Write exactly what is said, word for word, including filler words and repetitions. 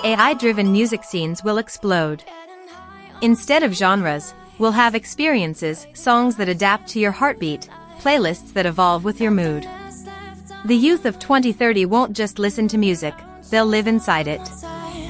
A I-driven music scenes will explode. Instead of genres, we'll have experiences, songs that adapt to your heartbeat, playlists that evolve with your mood. The youth of twenty thirty won't just listen to music, they'll live inside it.